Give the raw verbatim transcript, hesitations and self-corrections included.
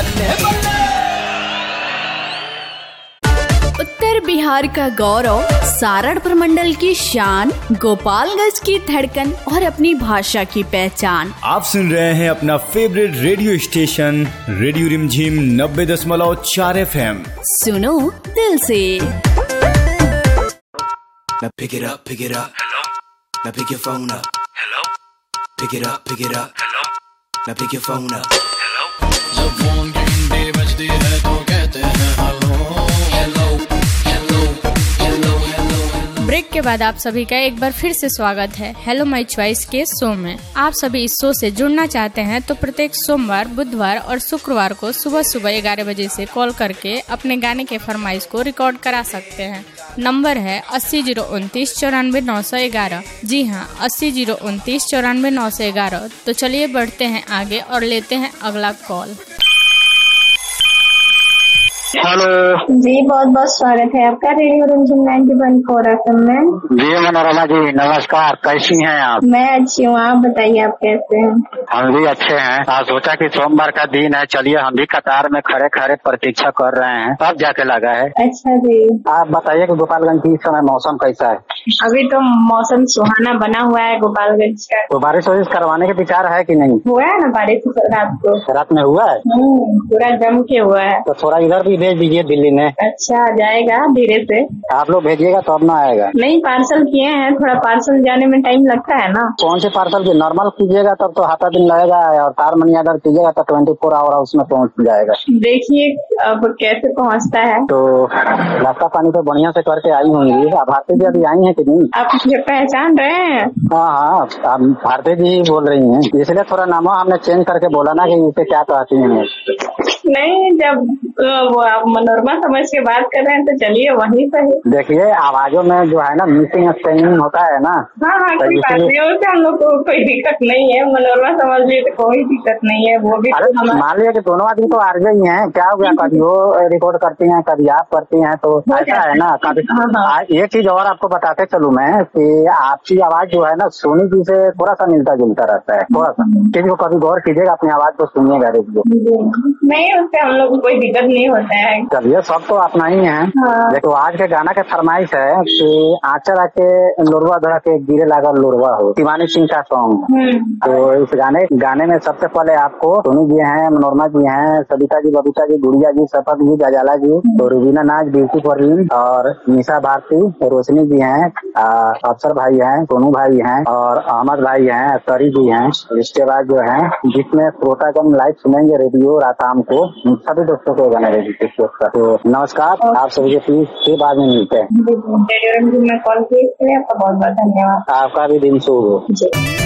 उत्तर बिहार का गौरव, सारण प्रमंडल की शान, गोपालगंज की धड़कन और अपनी भाषा की पहचान। आप सुन रहे हैं अपना फेवरेट रेडियो स्टेशन रेडियो रिमझिम नब्बे दशमलव चार एफ एम। सुनो दिल से। Now pick it up, pick it up. Hello. Now pick your phone up. Hello. Pick it up, pick it up. Hello. Now pick your phone up. Hello. जब phone की घंटी बजती है तो कहते हैं hello hello hello hello hello. Break के बाद आप सभी का एक बार फिर से स्वागत है हेलो माय चॉइस के शो में। आप सभी इस शो से जुड़ना चाहते हैं तो प्रत्येक सोमवार, बुधवार और शुक्रवार को सुबह सुबह ग्यारह बजे से कॉल करके अपने गाने के फरमाइश को रिकॉर्ड करा सकते हैं। नंबर है अस्सी जीरो उनतीस चौरानवे नौ सौ ग्यारह। जी हाँ, अस्सी जीरो उनतीस चौरानवे नौ सौ ग्यारह। तो चलिए बढ़ते हैं आगे और लेते हैं अगला कॉल। हेलो जी, बहुत बहुत स्वागत है आपका रेडियो रिमझिम ninety one four F M में। जी मनोरमा जी नमस्कार, कैसी हैं आप? मैं अच्छी हूँ, आप बताइए आप कैसे हैं? हम भी अच्छे हैं। आज सोचा कि सोमवार का दिन है, चलिए हम भी कतार में खड़े खड़े प्रतीक्षा कर रहे हैं, अब जाके लगा है। अच्छा जी, आप बताइए कि गोपालगंज की इस समय मौसम कैसा है? अभी तो मौसम सुहाना बना हुआ है गोपालगंज का। तो बारिश वारिश करवाने के विचार है कि नहीं? हुआ है ना बारिश रात को? रात में हुआ है, पूरा जम के हुआ है। तो थोड़ा इधर भी भेज दीजिए दिल्ली में। अच्छा, जाएगा धीरे से। आप लोग भेजिएगा तो अब ना आएगा। नहीं, पार्सल किए हैं, थोड़ा पार्सल जाने में टाइम लगता है ना। कौन से पार्सल की? नॉर्मल कीजिएगा तब तो हाथा दिन लगेगा, और तार मनी अगर कीजिएगा तो ट्वेंटी फोर आवर उसमें पहुँच जाएगा। देखिए अब कैसे पहुँचता है। तो रास्ता पानी तो बढ़िया से करके आई होंगी। भारती जी अभी आई है कि नहीं? आप मुझे पहचान रहे हैं? हाँ हाँ, आप भारती जी बोल रही हैं, इसलिए थोड़ा नाम हमने चेंज करके बोला ना कि इसे क्या कहती हैं। नहीं, जब वो आप मनोरमा समझ के बात कर रहे हैं तो चलिए वहीं से ही। देखिए आवाजों में जो है ना मिसिंग स्पेलिंग होता है ना। हाँ हाँ, कोई बात नहीं, उससे हम लोग को कोई दिक्कत नहीं है। मनोरमा समझ लिए तो कोई दिक्कत नहीं है। वो भी मान लिया कि दोनों आदमी तो आर ही हैं, क्या हो गया? कभी वो रिकॉर्ड करती हैं, कभी आप करती हैं, तो ऐसा है ना। कभी एक चीज और आपको बताते चलूँ मैं कि आपकी आवाज जो है ना सोनी जी से थोड़ा सा मिलता जुलता रहता है, थोड़ा सा। किसी को कभी गौर कीजिएगा, अपनी आवाज को सुनिएगा रेडियो। नहीं, उससे हम लोग को कोई दिक्कत नहीं होता है। चलिए सब तो अपना ही है। हाँ। देखो आज के गाना के फरमाइश है कि आंचल आके लोरवा धरा के गिरे लागा लोरवा हो, शिवानी सिंह का सॉन्ग। तो इस गाने गाने में सबसे पहले आपको सोनू जी हैं, मनोरमा जी हैं, सविता जी, बबीता जी, गुड़िया जी, शपथ जी, गजाला जी, तो रुबीना नाज, ब्यूटी परवीन और निशा भारती, रोशनी जी हैं, अफसर भाई हैं, सोनू भाई हैं और अहमद भाई हैं, तरी जी हैं। इसके बाद जो है जिसमें श्रोतागण लाइव सुनेंगे रेडियो रात शाम को, सभी दोस्तों को गाना रेडियो। तो नमस्कार, आप सभी के बाद में मिलते हैं। रेडियो रिमझिम में कॉल किए, आपका बहुत बहुत धन्यवाद। आपका भी दिन शुभ हो।